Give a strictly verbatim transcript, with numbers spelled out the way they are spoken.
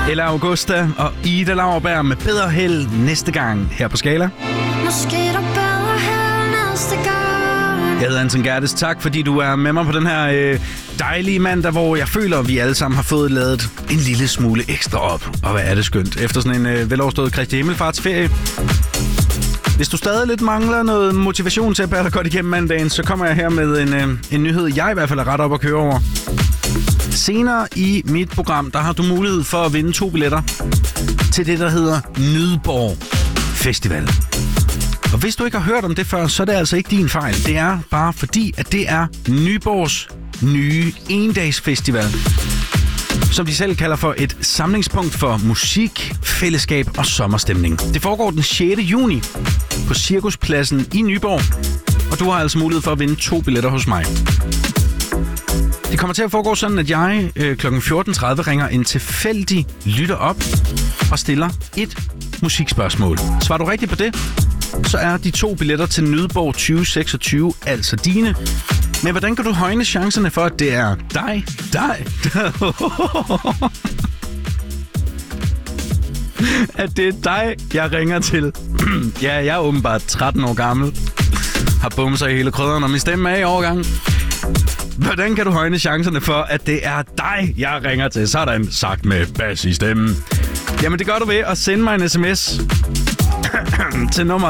Ella Augusta og Ida Lauerberg med bedre held næste gang her på Skala. Måske der bedre held næste gang. Jeg hedder Anton Gerdes. Tak, fordi du er med mig på den her øh, dejlige mandag, hvor jeg føler, at vi alle sammen har fået lavet en lille smule ekstra op. Og hvad er det skønt. Efter sådan en øh, veloverstået Kristi Himmelfartsferie. Hvis du stadig lidt mangler noget motivation til at bære dig godt igennem mandagen, så kommer jeg her med en, øh, en nyhed, jeg i hvert fald er ret op at køre over. Senere i mit program, der har du mulighed for at vinde to billetter til det, der hedder Nydborg Festival. Og hvis du ikke har hørt om det før, så er det altså ikke din fejl. Det er bare fordi, at det er Nyborgs nye endagsfestival, som de selv kalder for et samlingspunkt for musik, fællesskab og sommerstemning. Det foregår den sjette juni på Cirkuspladsen i Nyborg, og du har altså mulighed for at vinde to billetter hos mig. Det kommer til at foregå sådan, at jeg øh, klokken fjorten tredive ringer en tilfældig lytter op og stiller et musikspørgsmål. Svarer du rigtigt på det, så er de to billetter til Nydborg tyve seksogtyve altså dine. Men hvordan kan du højne chancerne for, at det er dig, dig, at det er dig, jeg ringer til? Ja, jeg er åbenbart tretten år gammel. Har bumser i hele krydderen, og min stemme er i overgang. Hvordan kan du højne chancerne for, at det er dig, jeg ringer til? Sådan sagt med bas i stemmen. Jamen, det gør du ved at sende mig en sms til nummer